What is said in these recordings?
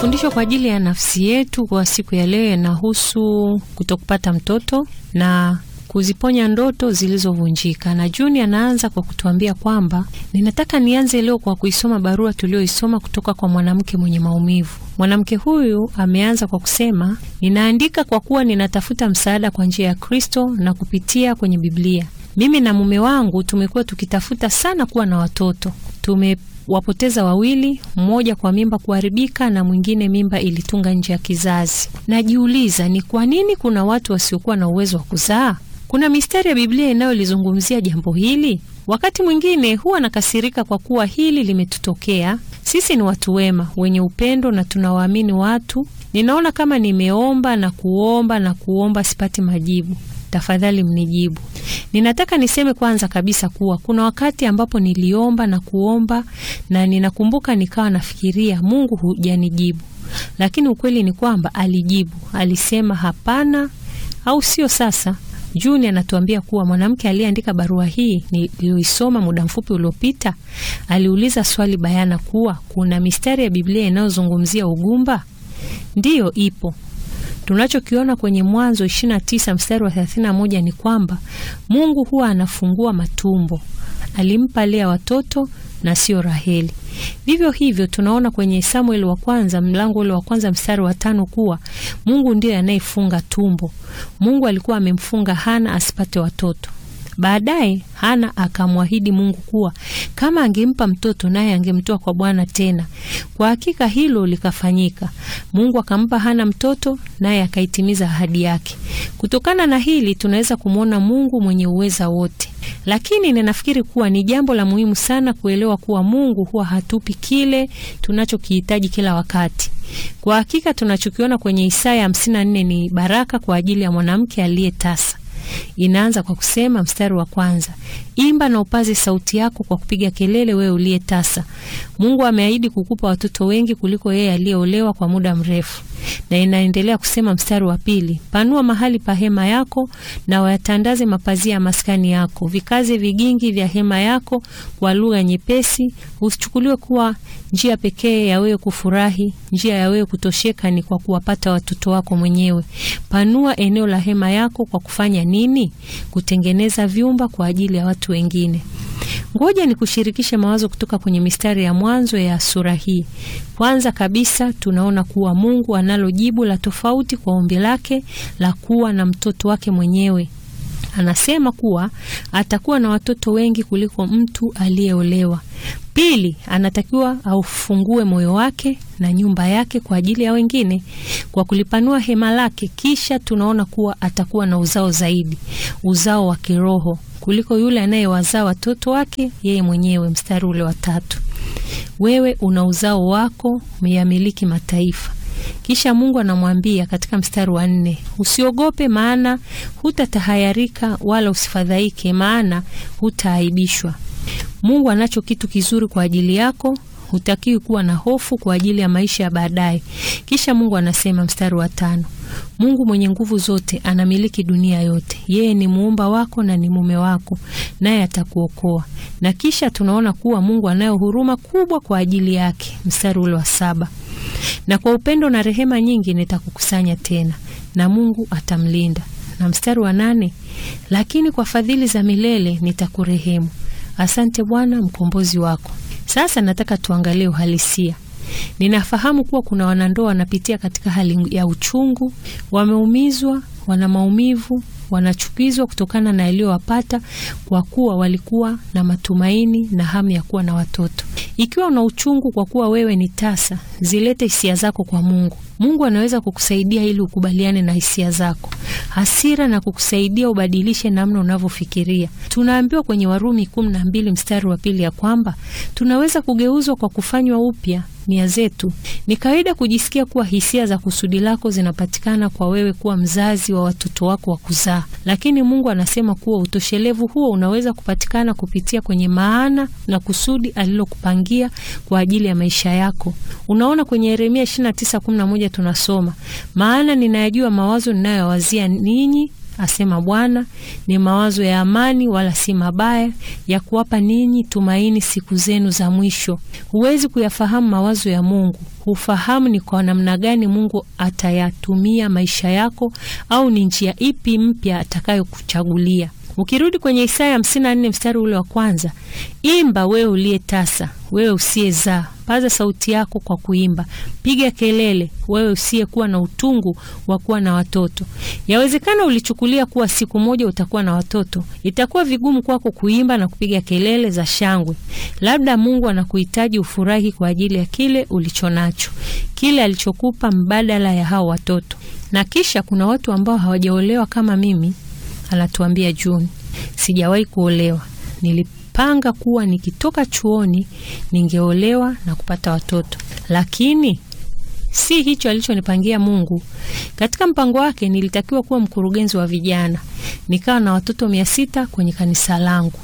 Mafundisho kwa ajili ya nafsi yetu kwa siku ya leo yanahusu kutokupata mtoto na kuziponya ndoto zilizovunjika. Na Juni anaanza kwa kutuambia kwamba ninataka nianze leo kwa kuisoma barua tulioisoma kutoka kwa mwanamke mwenye maumivu. Mwanamke huyu ameanza kwa kusema, ninaandika kwa kuwa ninatafuta msaada kwa njia ya Kristo na kupitia kwenye Biblia. Mimi na mume wangu tumekuwa tukitafuta sana kuwa na watoto. Tumewapoteza wawili, mmoja kwa mimba kuharibika na mwingine mimba ilitunga nje ya kizazi. Najiuliza ni kwa nini kuna watu wasiokuwa na uwezo wa kuzaa? Kuna mistari ya Biblia inayolizungumzia jambo hili? Wakati mwingine huwa nakasirika kwa kuwa hili limetutokea. Sisi ni watu wema, wenye upendo na tunawaamini watu. Ninaona kama nimeomba na kuomba sipati majibu. Tafadhali mnijibu. Ninataka niseme kwanza kabisa kuwa kuna wakati ambapo niliomba na kuomba na ninakumbuka nikawa nafikiria Mungu hujanijibu. Lakini ukweli ni kwamba alijibu. Alisema hapana au sio sasa. Juni anatuambia kuwa mwanamke aliyeandika barua hii niliyoisoma muda mfupi uliopita aliuliza swali bayana kuwa kuna mistari ya Biblia inayozungumzia ugumba? Ndiyo, ipo. Tunachokiona kwenye Mwanzo 29 mstari wa 31 ni kwamba Mungu huwa anafungua matumbo. Alimpa Lea watoto na sio Raheli. Vivyo hivyo tunaona kwenye Samueli wa kwanza mlango ule wa kwanza mstari wa 5 kuwa Mungu ndiye anayefunga tumbo. Mungu alikuwa amemfunga Hana asipate watoto. Baadaye Hana akamwahidi Mungu kuwa kama angempa mtoto naye angemtoa kwa Bwana tena. Kwa hakika hilo likafanyika. Mungu akampa Hana mtoto naye akaitimiza ahadi yake. Kutokana na hili tunaweza kumuona Mungu mwenye uweza wote. Lakini ninafikiri kuwa ni jambo la muhimu sana kuelewa kuwa Mungu huwa hatupi kile tunachokihitaji kila wakati. Kwa hakika tunachokiona kwenye Isaya 54 ni baraka kwa ajili ya mwanamke aliyetasa. Inaanza kwa kusema mstari wa kwanza, imba na upaze sauti yako kwa kupiga kelele wewe uliyetasa. Mungu ameahidi kukupa watoto wengi kuliko yeye aliyeolewa kwa muda mrefu. Na inaendelea kusema mstari wa pili, panua mahali pa hema yako na wayatandaze mapazia ya maskani yako. Vikaze vigingi vya hema yako kwa lugha nyepesi. Usichukuliwe kuwa njia pekee ya wewe kufurahi, njia ya wewe kutosheka ni kwa kuwapata watoto wako mwenyewe. Panua eneo la hema yako kwa kufanya nini? Kutengeneza vyumba kwa ajili ya watu wengine. Ngoja nikushirikishe mawazo kutoka kwenye mistari ya mwanzo ya sura hii. Kwanza kabisa tunaona kuwa Mungu analo jibu la tofauti kwa ombi lake la kuwa na mtoto wake mwenyewe. Anasema kuwa atakuwa na watoto wengi kuliko mtu aliyeolewa. Pili, anatakiwa aufungue moyo wake na nyumba yake kwa ajili ya wengine kwa kulipanua hema lake. Kisha tunaona kuwa atakuwa na uzao zaidi, uzao wa kiroho kuliko yule anayewazaa watoto wake yeye mwenyewe. Mstari ule wa 3, wewe una uzao wako umeyamiliki mataifa. Kisha Mungu anamwambia katika mstari wa 4, usiogope maana hutatahayarika wala usifadhaike maana hutaaibishwa. Mungu anacho kitu kizuri kwa ajili yako, hutakiwi kuwa na hofu kwa ajili ya maisha ya baadaye. Kisha Mungu anasema mstari wa 5, Mungu mwenye nguvu zote anamiliki dunia yote. Yeye ni muumba wako na ni mume wako, naye atakuokoa. Na kisha tunaona kuwa Mungu anayo huruma kubwa kwa ajili yake. Mstari ule wa 7, na kwa upendo na rehema nyingi nitakukusanya tena, na Mungu atamlinda. Na mstari wa 8, lakini kwa fadhili za milele nitakurehemu. Asante Bwana mkombozi wako. Sasa nataka tuangalie uhalisia. Ninafahamu kuwa kuna wanandoa wanapitia katika hali ya uchungu, wameumizwa, wana maumivu, wanachukizwa kutokana na yaliyowapata kwa kuwa walikuwa na matumaini na hamu ya kuwa na watoto. Ikiwa una uchungu kwa kuwa wewe ni tasa, zilete hisia zako kwa Mungu. Mungu anaweza kukusaidia ili ukubaliane na hisia zako, hasira, na kukusaidia ubadilishe namna unavyofikiria. Tunaambiwa kwenye Warumi 12 mstari wa 2 ya kwamba tunaweza kugeuzwa kwa kufanywa upya nia zetu. Ni kawaida kujisikia kuwa hisia za kusudi lako zinapatikana kwa wewe kuwa mzazi wa watoto wako wa kuzaa. Lakini Mungu anasema kuwa utoshelevu huo unaweza kupatikana kupitia kwenye maana na kusudi alilokupangia kwa ajili ya maisha yako. Unaona kwenye Yeremia 29:11 tunasoma, maana ninayajua mawazo ninayowazia ninyi, asema Bwana, ni mawazo ya amani wala si mabaya, ya kuwapa ninyi tumaini siku zenu za mwisho. Huwezi kuyafahamu mawazo ya Mungu. Hufahamu ni kwa namna gani Mungu atayatumia maisha yako, au ni njia ipi mpya atakayokuchagulia. Ukirudi kwenye Isaya 54 mstari ule wa kwanza, imba wewe uliye tasa, wewe usiyezaa, paza sauti yako kwa kuimba, piga kelele wewe usiyekuwa na utungu wa kuwa na watoto. Yawezekana ulichukulia kuwa siku moja utakuwa na watoto. Itakuwa vigumu kwako kuimba na kupiga kelele za shangwe. Labda Mungu anakuhitaji ufurahi kwa ajili ya kile ulichonacho, kile alichokupa mbadala ya hao watoto. Na kisha kuna watu ambao hawajaolewa kama mimi. Anatuambia June, sijawahi kuolewa. Nilipanga kuwa nikitoka chuoni ningeolewa na kupata watoto, lakini si hicho alichonipangia Mungu. Katika mpango wake nilitakiwa kuwa mkurugenzi wa vijana. Nikawa na watoto 600 kwenye kanisa langu.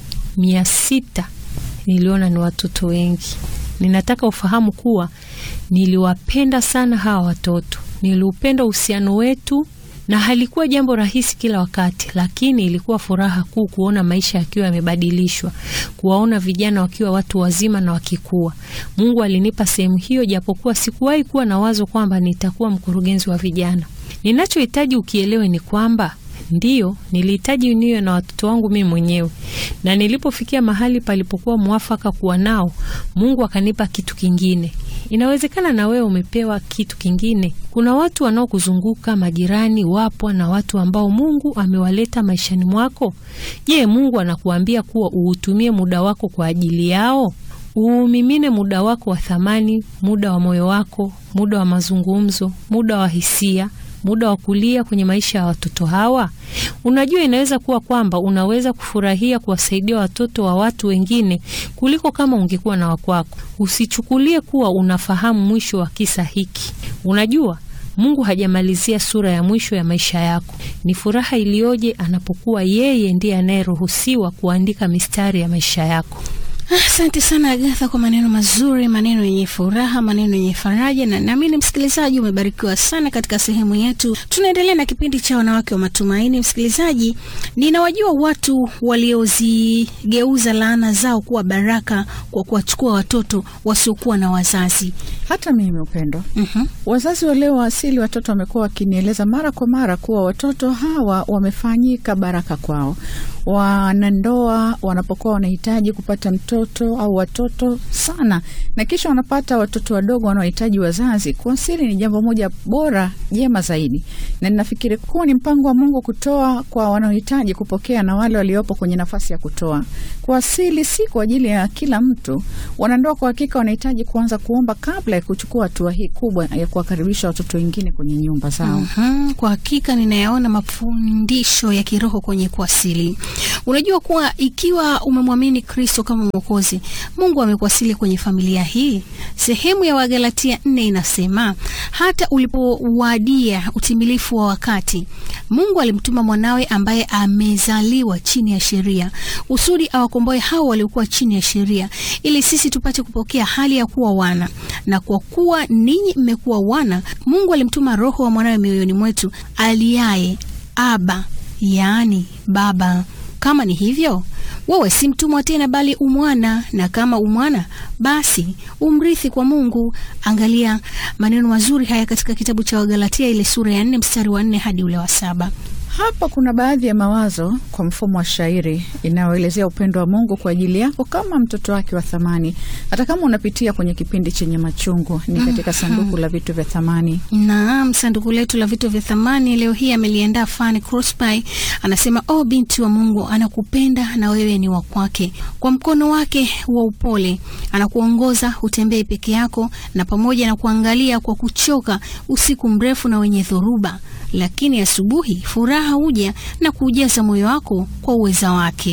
600. Niliona ni watoto wengi. Ninataka ufahamu kuwa niliwapenda sana hawa watoto. Niliupenda uhusiano wetu, na halikuwa jambo rahisi kila wakati, lakini ilikuwa furaha kuu kuona maisha yakiwa yamebadilishwa, kuwaona vijana wakiwa watu wazima na wakikua. Mungu alinipa sehemu hiyo, japokuwa sikuwahi kuwa na wazo kwamba nitakuwa mkurugenzi wa vijana. Ninachohitaji ukielewe ni kwamba ndiyo, nilihitaji niwe na watoto wangu mimi mwenyewe. Na nilipofikia mahali palipokuwa mwafaka kuwa nao, Mungu akanipa kitu kingine. Inawezekana na wewe umepewa kitu kingine. Kuna watu wanaokuzunguka, majirani, wapo na watu ambao Mungu amewaleta maishani mwako. Je, Mungu anakuambia kuwa uutumie muda wako kwa ajili yao? Uumimine muda wako wa thamani, muda wa moyo wako, muda wa mazungumzo, muda wa hisia, muda wa kulia kwenye maisha ya watoto hawa? Unajua, inaweza kuwa kwamba unaweza kufurahia kuwasaidia watoto wa watu wengine kuliko kama ungekuwa na wakwako. Usichukulie kuwa unafahamu mwisho wa kisa hiki. Unajua, Mungu hajamalizia sura ya mwisho ya maisha yako. Ni furaha iliyoje anapokuwa yeye ndiye anayeruhusiwa kuandika mistari ya maisha yako. Asante sana Agatha kwa maneno mazuri, maneno yenye furaha, maneno yenye faraja, na naamini msikilizaji umebarikiwa sana katika sehemu yetu. Tunaendelea na kipindi cha wanawake wa matumaini. Msikilizaji, ninawajua watu waliozigeuza laana zao kuwa baraka kwa kuwachukua watoto wasiokuwa na wazazi. Hata mimi Upendo. Wazazi wa leo asili watoto wamekuwa wakinieleza mara kwa mara kuwa watoto hawa wamefanyika baraka kwao. Wanandoa wanapokuwa wanahitaji kupata mtoto au watoto sana, na kisha wanapata watoto wadogo wanaohitaji wazazi, kwa asili ni jambo moja bora, jema zaidi. Na ninafikiri kuwa ni mpango wa Mungu kutoa kwa wanaohitaji kupokea na wale waliopo kwenye nafasi ya kutoa. Kwa asili si kwa ajili ya kila mtu. Wanandoa kwa hakika wanahitaji kuanza kuomba kabla ya kuchukua hatua hii kubwa ya kuwakaribisha watoto wengine kwenye nyumba zao. Kwa hakika ninayaona mafundisho ya kiroho kwenye kuasili. Unajua kuwa ikiwa umemwamini Kristo kama Mwokozi, Mungu amekuasili kwenye familia hii. Sehemu ya Wagalatia 4 inasema, hata ulipowadia utimilifu wa wakati, Mungu alimtuma mwanawe ambaye amezaliwa chini ya sheria, usudi awakomboe hao waliokuwa chini ya sheria, ili sisi tupate kupokea hali ya kuwa wana. Na kwa kuwa ninyi mmekuwa wana, Mungu alimtuma Roho wa mwanawe mioyoni mwetu, aliaye Aba, yaani Baba. Kama ni hivyo, wewe si mtumwa tena bali umwana, na kama umwana basi umrithi kwa Mungu. Angalia maneno mazuri haya katika kitabu cha Wagalatia ile sura ya 4 mstari wa 4 hadi ule wa 7. Hapa kuna baadhi ya mawazo kwa mfumo wa shairi inayoelezea upendo wa Mungu kwa ajili yako kama mtoto wake wa thamani. Hata kama unapitia kwenye kipindi chenye machungu, ni katika sanduku la vitu vya thamani. Naam, sanduku letu la vitu vya thamani leo hii ameliandaa Fanny Crosby. Anasema, binti wa Mungu anakupenda na wewe ni wa kwake. Kwa mkono wake wa upole anakuongoza utembee peke yako, na pamoja na kuangalia kwa kuchoka usiku mrefu na wenye dhoruba, lakini asubuhi furaha huja na kujaza moyo wako kwa uweza wake.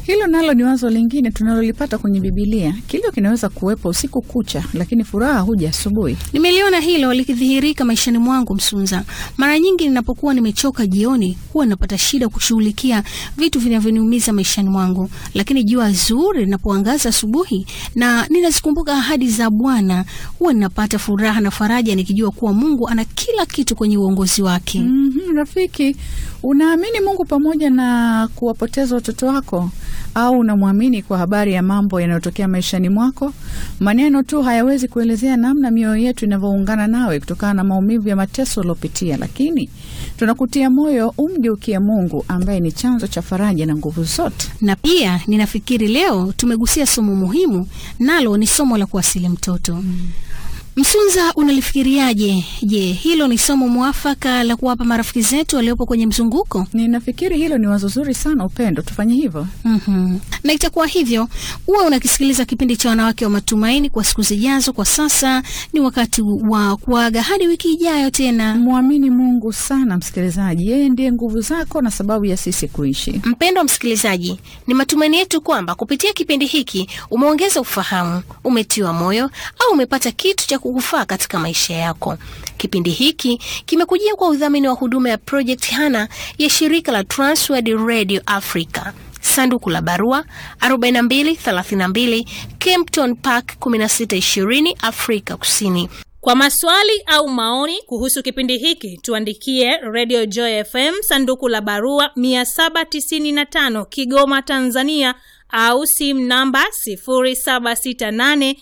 Hilo nalo ni wazo lingine tunalolipata kwenye Biblia. Kilio kinaweza kuwepo usiku kucha, lakini furaha huja asubuhi. Nimeliona hilo likidhihirika maishani mwangu, Msunza. Mara nyingi ninapokuwa nimechoka jioni, huwa napata shida kushughulikia vitu vinavyoniumiza maishani mwangu, lakini jua zuri linapoangaza asubuhi na ninazikumbuka ahadi za Bwana, huwa ninapata furaha na faraja nikijua kuwa Mungu ana kila kitu kwenye uongozi wake. Rafiki, unaamini Mungu pamoja na kuwapoteza watoto wako, au unamwamini kwa habari ya mambo yanayotokea maishani mwako? Maneno tu hayawezi kuelezea namna mioyo yetu inavyoungana nawe kutokana na maumivu ya mateso ulopitia, lakini tunakutia moyo umgeukie Mungu ambaye ni chanzo cha faraja na nguvu zote. Na pia ninafikiri leo tumegusia somo muhimu, nalo ni somo la kuwasili mtoto. Msunza, unalifikiriaje? Je, hilo ni somo mwafaka la kuwapa marafiki zetu waliopo kwenye mzunguko? Ninafikiri hilo ni wazo zuri sana, Upendo. Tufanye hivyo. Na itakuwa hivyo. Uwe unakisikiliza kipindi cha Wanawake wa Matumaini kwa siku zijazo. Kwa sasa ni wakati wa kuaga hadi wiki ijayo tena. Muamini Mungu sana, msikilizaji. Yeye ndiye nguvu zako na sababu ya sisi kuishi. Mpendwa msikilizaji, ni matumaini yetu kwamba kupitia kipindi hiki umeongeza ufahamu, umetiwa moyo au umepata kitu cha kukufaa katika maisha yako. Kipindi hiki kimekujia kwa udhamini wa huduma ya Project Hana ya shirika la Transworld Radio Africa. Sanduku la barua 4232 Kempton Park 1620 Afrika Kusini. Kwa maswali au maoni kuhusu kipindi hiki tuandikie Radio Joy FM, sanduku la barua 795 Kigoma, Tanzania, au simu namba 0768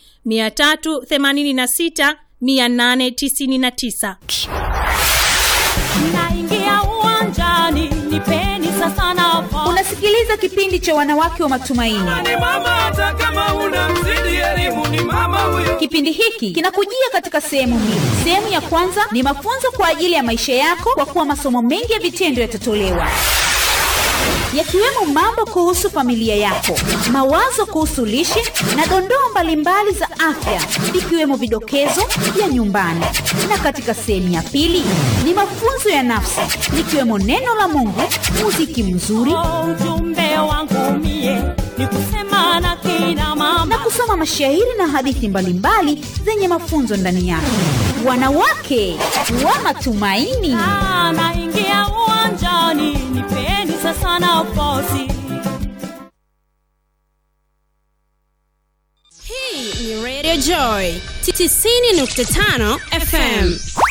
386 899. Naingia uwanjani, nipeni sasa nafasi. Unasikiliza kipindi cha Wanawake wa Matumaini. Ni mama hata kama unamzidi elimu, ni mama huyo. Kipindi hiki kinakujia katika sehemu mbili. Sehemu ya kwanza ni mafunzo kwa ajili ya maisha yako, kwa kuwa masomo mengi ya vitendo yatatolewa, yakiwemo mambo kuhusu familia yako, mawazo kuhusu lishe na dondoo mbalimbali za afya, ikiwemo vidokezo vya nyumbani. Na katika sehemu ya pili ni mafunzo ya nafsi, ikiwemo neno la Mungu, muziki mzuri, Ujumbe wangu mie ni kusema na kina mama, na kusoma mashairi na hadithi mbalimbali zenye mafunzo ndani yake. Wanawake wa Matumaini. naingia uwanjani, nipeni sasa nafasi. Hii ni Radio Joy 90.5 FM.